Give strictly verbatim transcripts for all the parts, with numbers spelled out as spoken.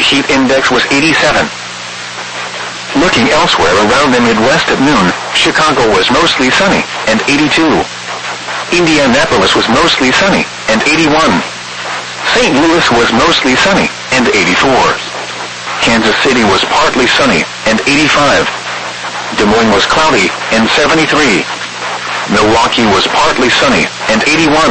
heat index was eighty-seven. Looking elsewhere around the Midwest at noon, Chicago was mostly sunny, and eighty-two. Indianapolis was mostly sunny, and eighty-one. Saint Louis was mostly sunny, and eighty-four. Kansas City was partly sunny, and eighty-five. Des Moines was cloudy, and seventy-three. Milwaukee was partly sunny, and eighty-one.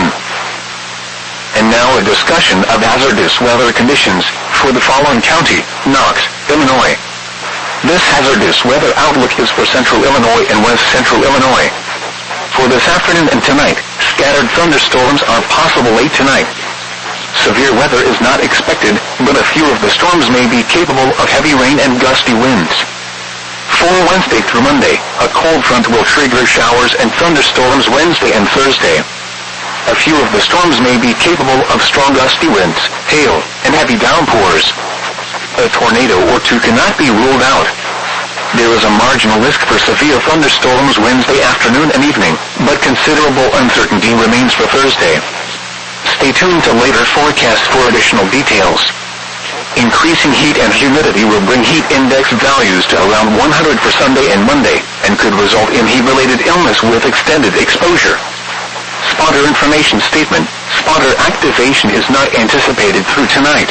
And now a discussion of hazardous weather conditions for the following county, Knox, Illinois. This hazardous weather outlook is for central Illinois and west central Illinois. For this afternoon and tonight, scattered thunderstorms are possible late tonight. Severe weather is not expected, but a few of the storms may be capable of heavy rain and gusty winds. For Wednesday through Monday, a cold front will trigger showers and thunderstorms Wednesday and Thursday. A few of the storms may be capable of strong gusty winds, hail, and heavy downpours. A tornado or two cannot be ruled out. There is a marginal risk for severe thunderstorms Wednesday afternoon and evening, but considerable uncertainty remains for Thursday. Stay tuned to later forecasts for additional details. Increasing heat and humidity will bring heat index values to around one hundred for Sunday and Monday, and could result in heat-related illness with extended exposure. Spotter information statement: spotter activation is not anticipated through tonight.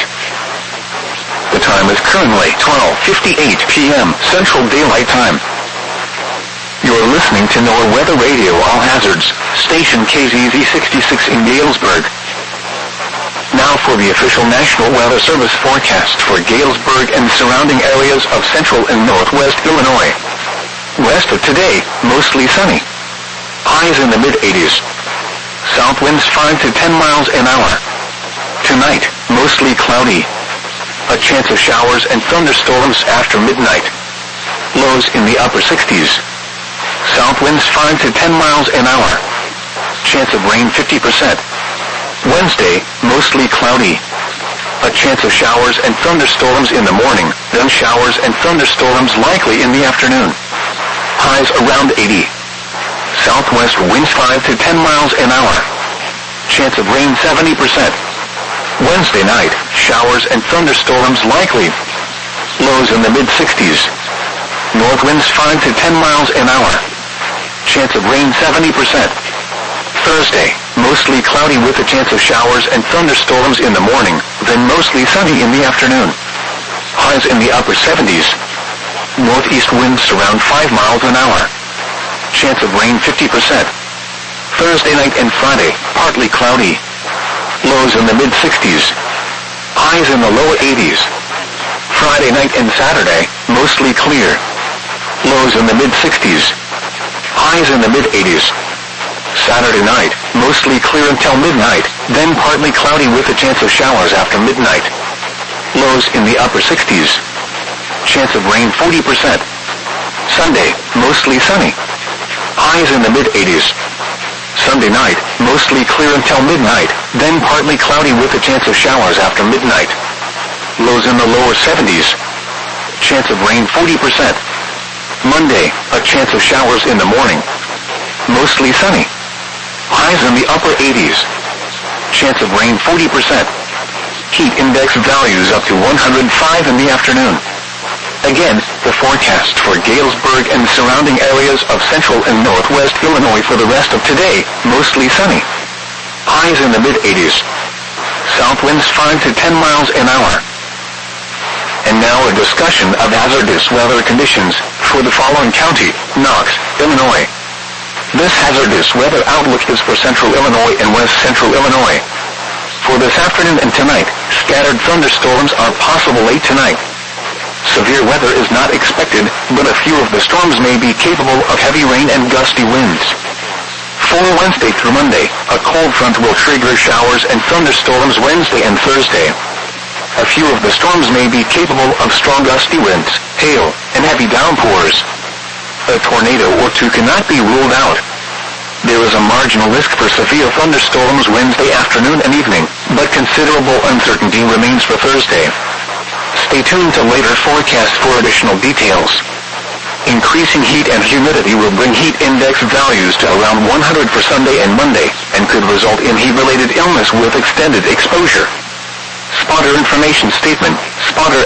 The time is currently twelve fifty-eight p.m. Central Daylight Time. You're listening to NOAA Weather Radio All Hazards, station K Z Z sixty-six in Galesburg. Now for the official National Weather Service forecast for Galesburg and surrounding areas of central and northwest Illinois. West of today, mostly sunny. Highs in the mid-eighties. South winds five to ten miles an hour. Tonight, mostly cloudy. A chance of showers and thunderstorms after midnight. Lows in the upper sixties. South winds five to ten miles an hour. Chance of rain fifty percent. Wednesday, mostly cloudy. A chance of showers and thunderstorms in the morning, then showers and thunderstorms likely in the afternoon. Highs around eighty. Southwest winds five to ten miles an hour. Chance of rain seventy percent. Wednesday night, showers and thunderstorms likely. Lows in the mid-sixties. North winds five to ten miles an hour. Chance of rain seventy percent. Thursday, mostly cloudy with a chance of showers and thunderstorms in the morning, then mostly sunny in the afternoon. Highs in the upper seventies. Northeast winds around five miles an hour. Chance of rain fifty percent. Thursday night and Friday, partly cloudy. Lows in the mid-sixties. Highs in the lower eighties. Friday night and Saturday, mostly clear. Lows in the mid-sixties. Highs in the mid-eighties. Saturday night, mostly clear until midnight, then partly cloudy with a chance of showers after midnight. Lows in the upper sixties. Chance of rain forty percent. Sunday, mostly sunny. Highs in the mid-eighties. Sunday night, mostly clear until midnight, then partly cloudy with a chance of showers after midnight. Lows in the lower seventies. Chance of rain forty percent. Monday, a chance of showers in the morning. Mostly sunny. Highs in the upper eighties. Chance of rain forty percent. Heat index values up to one hundred five in the afternoon. Again, the forecast for Galesburg and surrounding areas of central and northwest Illinois for the rest of today, mostly sunny. Highs in the mid-eighties. South winds five to ten miles an hour. And now a discussion of hazardous weather conditions for the following county, Knox, Illinois. This hazardous weather outlook is for central Illinois and west central Illinois. For this afternoon and tonight, scattered thunderstorms are possible late tonight. Severe weather is not expected, but a few of the storms may be capable of heavy rain and gusty winds. For Wednesday through Monday, a cold front will trigger showers and thunderstorms Wednesday and Thursday. A few of the storms may be capable of strong gusty winds, hail, and heavy downpours. A tornado or two cannot be ruled out. There is a marginal risk for severe thunderstorms Wednesday afternoon and evening, but considerable uncertainty remains for Thursday. Stay tuned to later forecasts for additional details. Increasing heat and humidity will bring heat index values to around one hundred for Sunday and Monday, and could result in heat-related illness with extended exposure. Spotter information statement: spotter